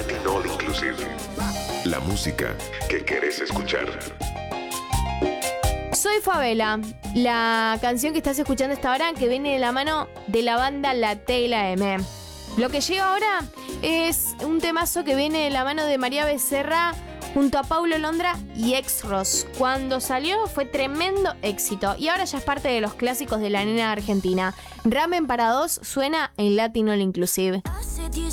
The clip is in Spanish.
Latin All Inclusive. La música que querés escuchar. Soy Favela, la canción que estás escuchando hasta ahora, que viene de la mano de la banda La T y la M. Lo que llega ahora es un temazo que viene de la mano de María Becerra junto a Paulo Londra y Ex-Ross. Cuando salió fue tremendo éxito y ahora ya es parte de los clásicos de la nena argentina. Ramen para dos suena en Latin All Inclusive.